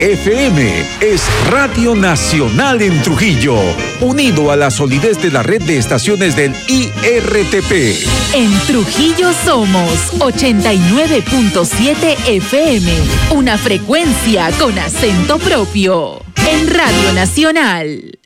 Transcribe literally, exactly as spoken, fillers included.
F M es Radio Nacional en Trujillo, unido a la solidez de la red de estaciones del I R T P. En Trujillo somos ochenta y nueve punto siete F M, una frecuencia con acento propio. En Radio Nacional.